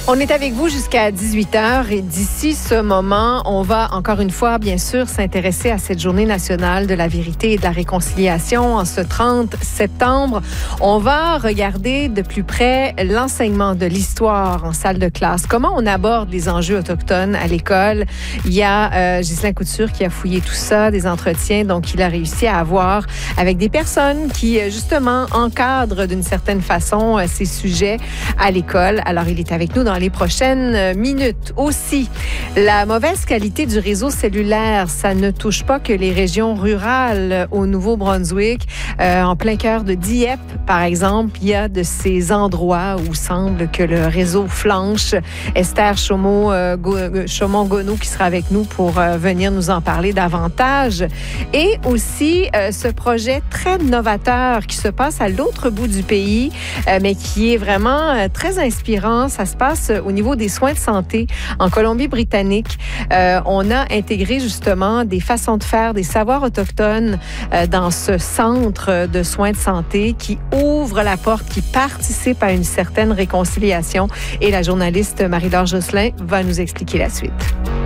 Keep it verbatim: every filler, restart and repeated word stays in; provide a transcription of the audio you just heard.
On est avec vous jusqu'à dix-huit heures et d'ici ce moment, on va encore une fois, bien sûr, s'intéresser à cette journée nationale de la vérité et de la réconciliation en ce trente septembre. On va regarder de plus près l'enseignement de l'histoire en salle de classe. Comment on aborde les enjeux autochtones à l'école. Il y a euh, Ghislain Couture qui a fouillé tout ça, des entretiens, donc il a réussi à avoir avec des personnes qui, justement, encadrent d'une certaine façon ces sujets à l'école. Alors, il est avec nous dans les prochaines minutes. Aussi, la mauvaise qualité du réseau cellulaire, ça ne touche pas que les régions rurales au Nouveau-Brunswick. Euh, en plein cœur de Dieppe, par exemple, il y a de ces endroits où semble que le réseau flanche. Esther Chaumont, euh, Chaumont-Gonneau qui sera avec nous pour euh, venir nous en parler davantage. Et aussi, euh, ce projet très novateur qui se passe à l'autre bout du pays, euh, mais qui est vraiment euh, très inspirant. Ça se passe au niveau des soins de santé en Colombie-Britannique. Euh, on a intégré justement des façons de faire, des savoirs autochtones euh, dans ce centre de soins de santé qui ouvre la porte, qui participe à une certaine réconciliation. Et la journaliste Marie-Laure Josselin va nous expliquer la suite.